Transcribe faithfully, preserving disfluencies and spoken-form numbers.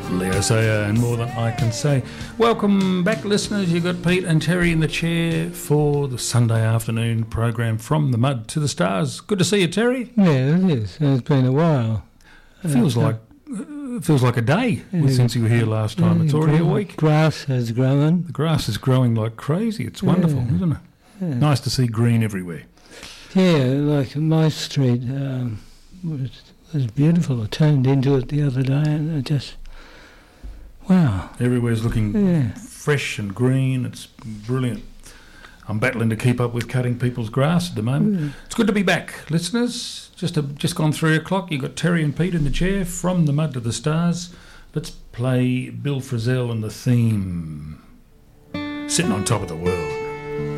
Leo Sayer and More Than I Can Say. Welcome back, listeners. You've got Pete and Terry in the chair for the Sunday afternoon program From the Mud to the Stars. Good to see you, Terry. Yeah, it is. It's been a while. It feels uh, like it feels like a day yeah, since you were here last time. Yeah, it's already a week. Grass has grown. The grass is growing like crazy. It's wonderful, yeah. isn't it? Yeah. Nice to see green everywhere. Yeah, like my street um, was, was beautiful. I turned into it the other day and it just, wow. Everywhere's looking yeah. fresh and green. It's brilliant. I'm battling to keep up with cutting people's grass at the moment. Yeah. It's good to be back, listeners. Just a, just gone three o'clock. You've got Terry and Pete in the chair, From the Mud to the Stars. Let's play Bill Frisell and the theme, Sitting on Top of the World.